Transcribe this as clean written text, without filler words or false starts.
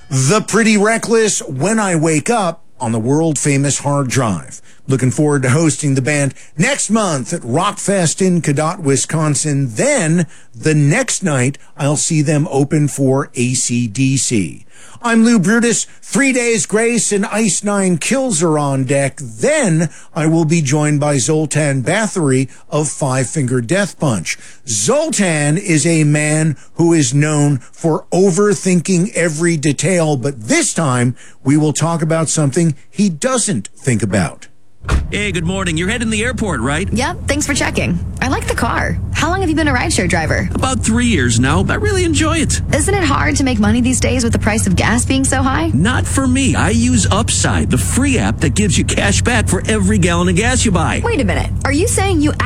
The Pretty Reckless, When I Wake Up, on the world-famous hard drive. Looking forward to hosting the band next month at Rockfest in Cadott, Wisconsin. Then, the next night, I'll see them open for AC/DC. I'm Lou Brutus. 3 Days Grace and Ice Nine Kills are on deck. Then I will be joined by Zoltan Bathory of Five Finger Death Punch. Zoltan is a man who is known for overthinking every detail, but this time we will talk about something he doesn't think about. Hey, good morning. You're heading to the airport, right? Yep, thanks for checking. I like the car. How long have you been a rideshare driver? About 3 years now. I really enjoy it. Isn't it hard to make money these days with the price of gas being so high? Not for me. I use Upside, the free app that gives you cash back for every gallon of gas you buy. Wait a minute. Are you saying you